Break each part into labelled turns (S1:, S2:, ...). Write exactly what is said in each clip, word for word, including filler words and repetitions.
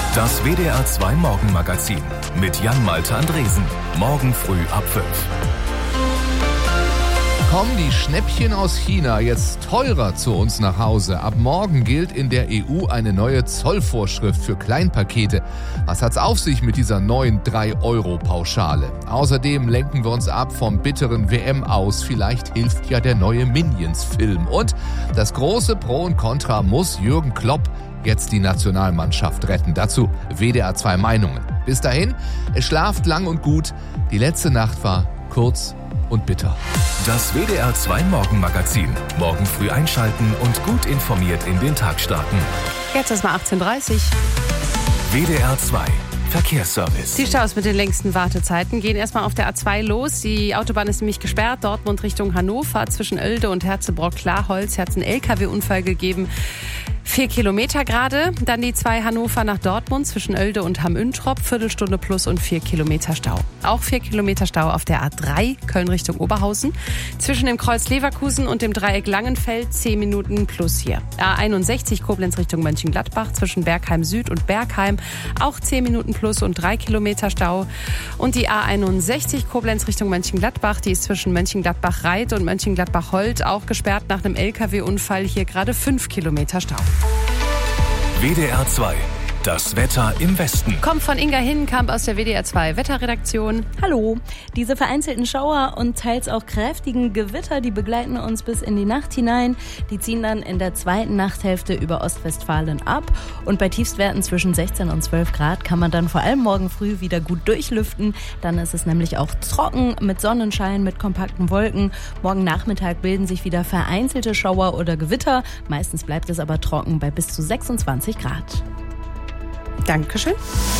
S1: Das W D R zwei Morgenmagazin mit Jan-Malte Andresen. Morgen früh ab fünf.
S2: Kommen die Schnäppchen aus China jetzt teurer zu uns nach Hause? Ab morgen gilt in der E U eine neue Zollvorschrift für Kleinpakete. Was hat's auf sich mit dieser neuen drei Euro Pauschale? Außerdem lenken wir uns ab vom bitteren W M aus. Vielleicht hilft ja der neue Minions-Film. Und das große Pro und Contra: muss Jürgen Klopp jetzt die Nationalmannschaft retten? Dazu W D R zwei Meinungen. Bis dahin, es schlaft lang und gut. Die letzte Nacht war kurz und bitter.
S1: Das W D R zwei Morgenmagazin. Morgen früh einschalten und gut informiert in den Tag starten.
S3: Jetzt ist mal achtzehn Uhr dreißig.
S1: W D R zwei Verkehrsservice.
S3: Die Staus mit den längsten Wartezeiten gehen erstmal auf der A zwei los. Die Autobahn ist nämlich gesperrt. Dortmund Richtung Hannover zwischen Oelde und Herzebrock-Klarholz hat es einen L K W-Unfall gegeben. Vier Kilometer gerade. Dann die zwei Hannover nach Dortmund zwischen Oelde und Hamm-Üntrop. Viertelstunde plus und vier Kilometer Stau. Auch vier Kilometer Stau auf der A drei Köln Richtung Oberhausen. Zwischen dem Kreuz Leverkusen und dem Dreieck Langenfeld zehn Minuten plus hier. A einundsechzig Koblenz Richtung Mönchengladbach zwischen Bergheim Süd und Bergheim. Auch zehn Minuten plus und drei Kilometer Stau. Und die A einundsechzig Koblenz Richtung Mönchengladbach. Die ist zwischen Mönchengladbach-Reit und Mönchengladbach-Holt auch gesperrt nach einem L K W-Unfall. Hier gerade fünf Kilometer Stau.
S1: W D R zwei. Das Wetter im Westen.
S3: Kommt von Inga Hinnenkamp aus der W D R zwei Wetterredaktion.
S4: Hallo. Diese vereinzelten Schauer und teils auch kräftigen Gewitter, die begleiten uns bis in die Nacht hinein. Die ziehen dann in der zweiten Nachthälfte über Ostwestfalen ab. Und bei Tiefstwerten zwischen sechzehn und zwölf Grad kann man dann vor allem morgen früh wieder gut durchlüften. Dann ist es nämlich auch trocken mit Sonnenschein, mit kompakten Wolken. Morgen Nachmittag bilden sich wieder vereinzelte Schauer oder Gewitter. Meistens bleibt es aber trocken bei bis zu sechsundzwanzig Grad.
S3: Dankeschön.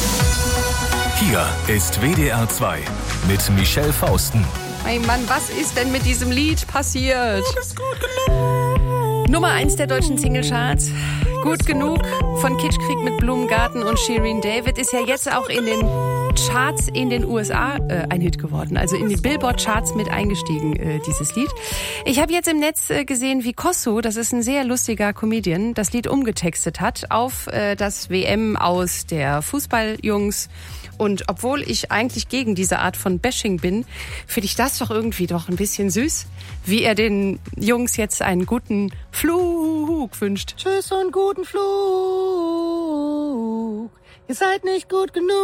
S1: Hier ist W D R zwei mit Michelle Fausten.
S3: Hey Mann, was ist denn mit diesem Lied passiert?
S1: Du bist gut genug.
S3: Nummer eins der deutschen Singlecharts. Gut genug von Kitschkrieg mit Blumengarten und Shirin David ist ja jetzt auch in den Charts in den U S A äh, ein Hit geworden. Also in die Billboard-Charts mit eingestiegen, äh, dieses Lied. Ich habe jetzt im Netz äh, gesehen, wie Kosso, das ist ein sehr lustiger Comedian, das Lied umgetextet hat auf äh, das W M aus der Fußballjungs. Und obwohl ich eigentlich gegen diese Art von Bashing bin, finde ich das doch irgendwie doch ein bisschen süß, wie er den Jungs jetzt einen guten Flug wünscht.
S5: Tschüss und guten Flug. Ihr seid nicht gut genug.